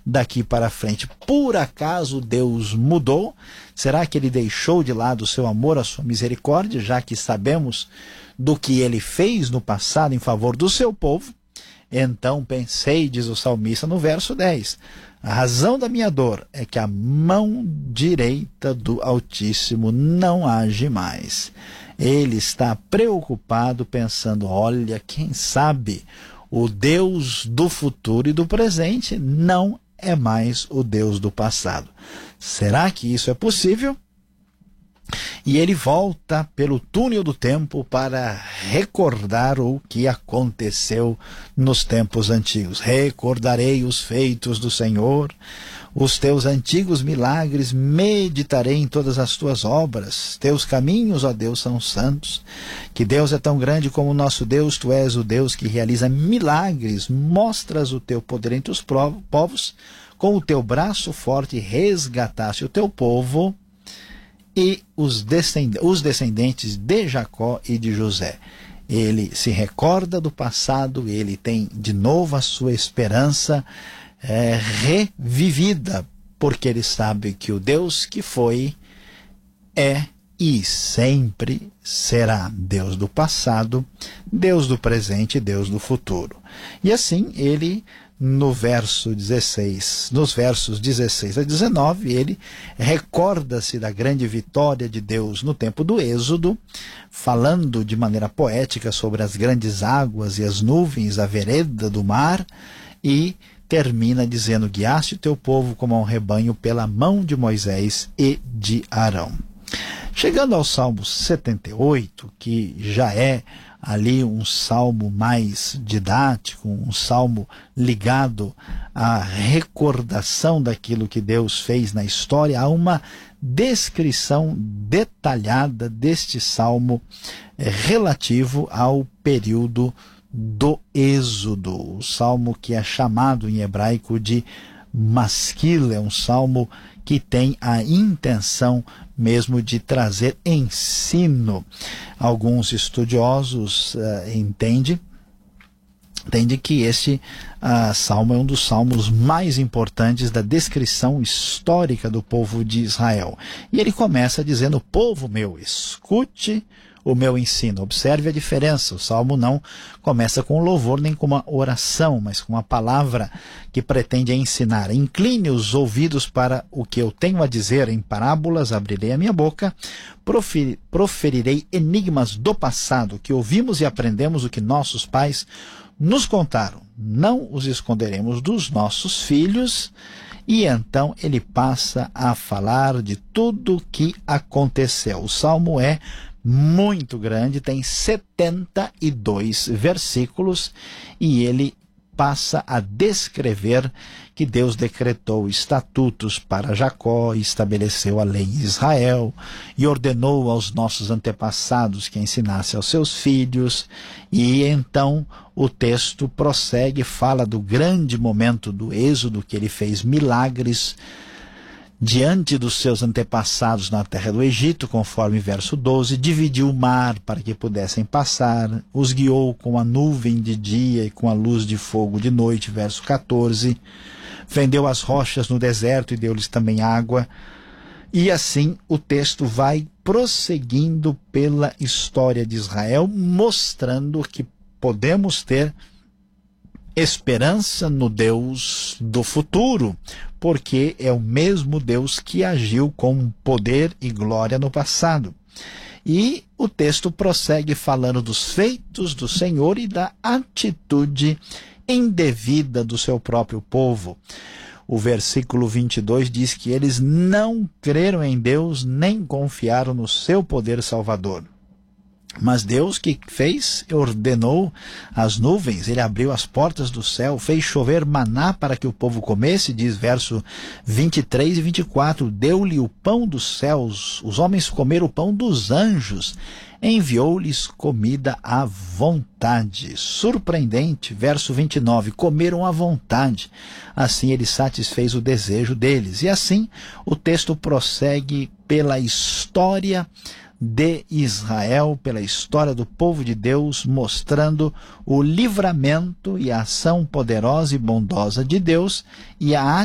daqui para frente. Por acaso Deus mudou? Será que ele deixou de lado o seu amor, a sua misericórdia, já que sabemos do que ele fez no passado em favor do seu povo? Então pensei, diz o salmista no verso 10, a razão da minha dor é que a mão direita do Altíssimo não age mais. Ele está preocupado pensando, olha, quem sabe o Deus do futuro e do presente não é mais o Deus do passado. Será que isso é possível? E ele volta pelo túnel do tempo para recordar o que aconteceu nos tempos antigos. Recordarei os feitos do Senhor, os teus antigos milagres, meditarei em todas as tuas obras. Teus caminhos, ó Deus, são santos. Que Deus é tão grande como o nosso Deus, tu és o Deus que realiza milagres, mostras o teu poder entre os povos, com o teu braço forte resgataste o teu povo e os descendentes de Jacó e de José. Ele se recorda do passado, ele tem de novo a sua esperança revivida, porque ele sabe que o Deus que foi, é e sempre será Deus do passado, Deus do presente e Deus do futuro. E assim ele, nos versos 16 a 19, ele recorda-se da grande vitória de Deus no tempo do Êxodo, falando de maneira poética sobre as grandes águas e as nuvens, a vereda do mar, e termina dizendo, guiaste o teu povo como um rebanho pela mão de Moisés e de Arão. Chegando ao Salmo 78, que já é ali um salmo mais didático, um salmo ligado à recordação daquilo que Deus fez na história, há uma descrição detalhada deste salmo relativo ao período do Êxodo, o salmo que é chamado em hebraico de Masquil, é um salmo que tem a intenção mesmo de trazer ensino. Alguns estudiosos entendem que este salmo é um dos salmos mais importantes da descrição histórica do povo de Israel. E ele começa dizendo, povo meu, escute o meu ensino. Observe a diferença, o salmo não começa com louvor nem com uma oração, mas com uma palavra que pretende ensinar. Incline os ouvidos para o que eu tenho a dizer, em parábolas abrirei a minha boca, proferirei enigmas do passado, que ouvimos e aprendemos o que nossos pais nos contaram. Não os esconderemos dos nossos filhos. E então ele passa a falar de tudo o que aconteceu. O salmo é muito grande, tem 72 versículos, e ele passa a descrever que Deus decretou estatutos para Jacó, estabeleceu a lei em Israel, e ordenou aos nossos antepassados que ensinasse aos seus filhos. E então o texto prossegue, fala do grande momento do Êxodo, que ele fez milagres diante dos seus antepassados na terra do Egito, conforme verso 12, dividiu o mar para que pudessem passar, os guiou com a nuvem de dia e com a luz de fogo de noite, verso 14, fendeu as rochas no deserto e deu-lhes também água. E assim o texto vai prosseguindo pela história de Israel, mostrando que podemos ter esperança no Deus do futuro, porque é o mesmo Deus que agiu com poder e glória no passado. E o texto prossegue falando dos feitos do Senhor e da atitude indevida do seu próprio povo. O versículo 22 diz que eles não creram em Deus nem confiaram no seu poder salvador. Mas Deus que fez, ordenou as nuvens, ele abriu as portas do céu, fez chover maná para que o povo comesse, diz verso 23 e 24, deu-lhe o pão dos céus, os homens comeram o pão dos anjos, enviou-lhes comida à vontade. Surpreendente, verso 29, comeram à vontade, assim ele satisfez o desejo deles. E assim o texto prossegue pela história de Israel, pela história do povo de Deus, mostrando o livramento e a ação poderosa e bondosa de Deus e a